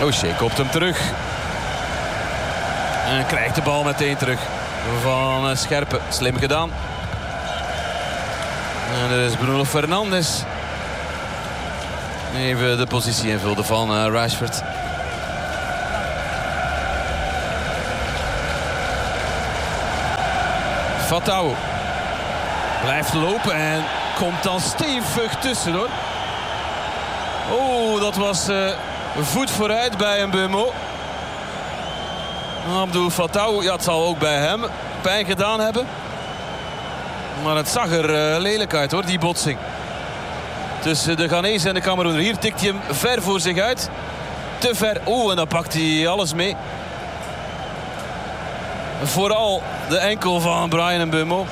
O'Shea kopt hem terug. En krijgt de bal meteen terug van Scherpen. Slim gedaan. En er is Bruno Fernandes. Even de positie invulde van Rashford. Fatau blijft lopen en komt dan stevig tussen, hoor. Oh, dat was voet vooruit bij een Mbeumo. Abdul Fatau, ja, het zal ook bij hem pijn gedaan hebben. Maar het zag er lelijk uit, hoor, die botsing. Tussen de Ghanese en de Cameroener. Hier tikt hij hem ver voor zich uit. Te ver. Oh, en dan pakt hij alles mee. Vooral de enkel van Bryan Mbeumo.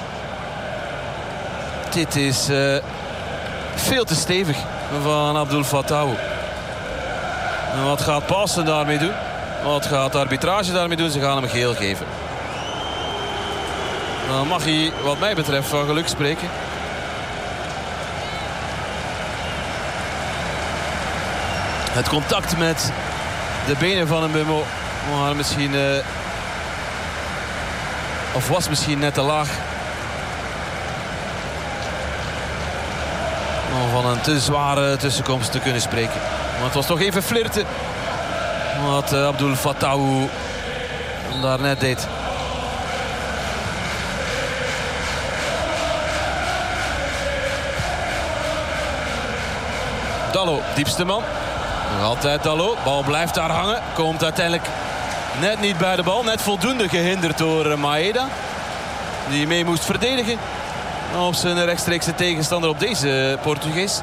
Dit is veel te stevig van Abdul Fatau. En wat gaat Paulsen daarmee doen? Wat gaat de arbitrage daarmee doen? Ze gaan hem geel geven. Dan mag hij, wat mij betreft, van geluk spreken. Het contact met de benen van een Mbeumo. Maar misschien... of was misschien net te laag. Om van een te zware tussenkomst te kunnen spreken. Maar het was toch even flirten. Wat Abdul Fatau daar net deed. Dalot, diepste man. Nog altijd Dalot. Bal blijft daar hangen. Komt uiteindelijk net niet bij de bal. Net voldoende gehinderd door Maeda. Die mee moest verdedigen. Op zijn rechtstreekse tegenstander, op deze Portugees.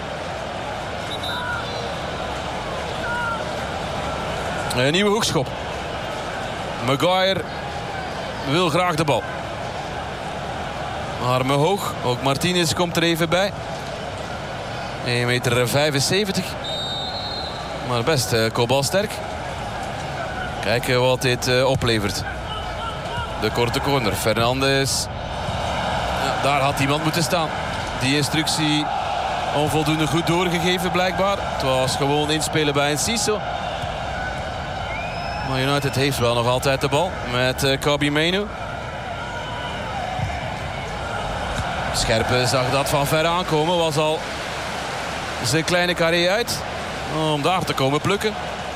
Een nieuwe hoekschop. Maguire wil graag de bal. Armen hoog. Ook Martinez komt er even bij. 1,75 meter. Maar best kopbalsterk. Kijken wat dit oplevert. De korte corner. Fernandes. Ja, daar had iemand moeten staan. Die instructie onvoldoende goed doorgegeven blijkbaar. Het was gewoon inspelen bij een Ciso. Maar United heeft wel nog altijd de bal met Kobbie Mainoo. Scherpen zag dat van ver aankomen. Was al zijn kleine carré uit. Om daar te komen plukken.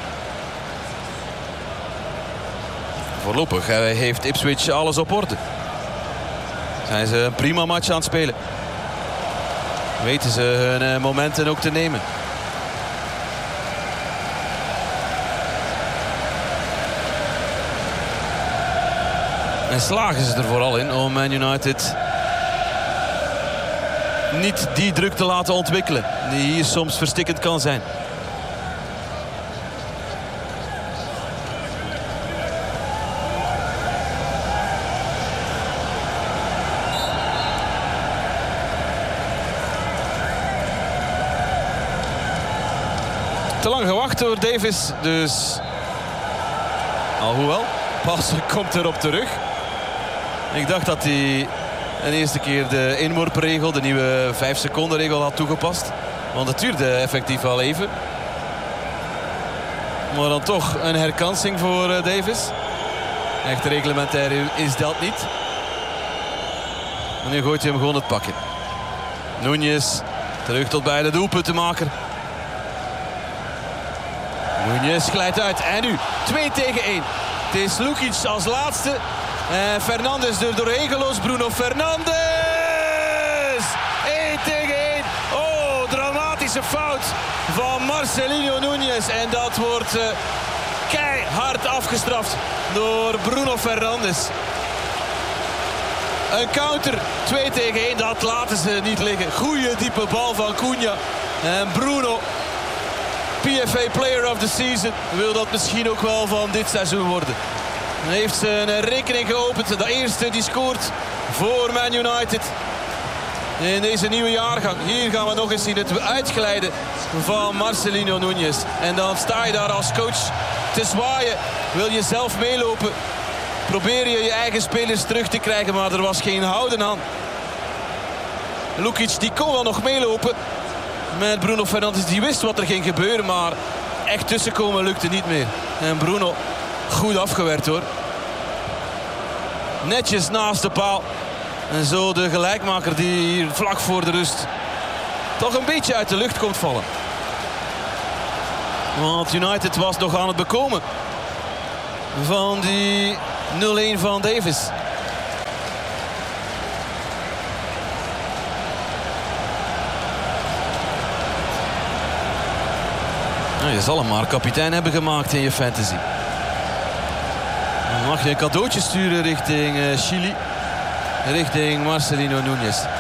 Voorlopig heeft Ipswich alles op orde. Zijn ze een prima match aan het spelen. Weten ze hun momenten ook te nemen. En slagen ze er vooral in om Man United niet die druk te laten ontwikkelen. Die hier soms verstikkend kan zijn. Te lang gewacht door Davis. Dus alhoewel, Paulsen komt erop terug. Ik dacht dat hij een eerste keer de inworpregel, de nieuwe 5 seconden regel had toegepast. Want het duurde effectief wel even. Maar dan toch een herkansing voor Davis. Echt reglementair is dat niet. En nu gooit hij hem gewoon het pak in. Núñez terug tot bij de doelpuntenmaker. Núñez glijdt uit. En nu 2 tegen 1. Het is Lukic als laatste. Fernandes er doorheen geloosd. Bruno Fernandes! 1 tegen 1. Oh, dramatische fout van Marcelinho Núñez. En dat wordt keihard afgestraft door Bruno Fernandes. Een counter, 2 tegen 1. Dat laten ze niet liggen. Goeie diepe bal van Cunha. En Bruno, PFA Player of the Season, wil dat misschien ook wel van dit seizoen worden. Hij heeft zijn rekening geopend. De eerste die scoort voor Man United in deze nieuwe jaargang. Hier gaan we nog eens zien het uitglijden van Marcelinho Núñez. En dan sta je daar als coach te zwaaien. Wil je zelf meelopen. Probeer je eigen spelers terug te krijgen. Maar er was geen houden aan. Lukic die kon wel nog meelopen met Bruno Fernandes. Die wist wat er ging gebeuren. Maar echt tussenkomen lukte niet meer. En Bruno, goed afgewerkt hoor. Netjes naast de paal. En zo de gelijkmaker die hier vlak voor de rust toch een beetje uit de lucht komt vallen. Want United was nog aan het bekomen van die 0-1 van Davis. Nou, je zal hem maar kapitein hebben gemaakt in je fantasy. Dan mag je een cadeautje sturen richting Chili. Richting Marcelino Núñez.